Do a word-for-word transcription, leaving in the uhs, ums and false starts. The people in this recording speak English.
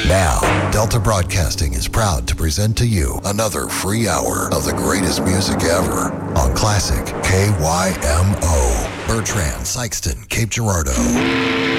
Now, Delta Broadcasting is proud to present to you another free hour of the greatest music ever on Classic K Y M O. Bertrand, Sykeston, Cape Girardeau.